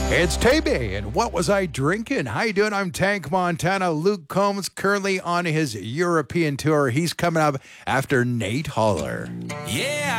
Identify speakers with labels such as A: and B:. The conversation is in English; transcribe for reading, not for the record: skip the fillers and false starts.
A: It's Tay-Bay, and what was I drinking? How you doing? I'm Tank Montana. Luke Combs currently on his European tour. He's coming up after Nate Holler.
B: Yeah.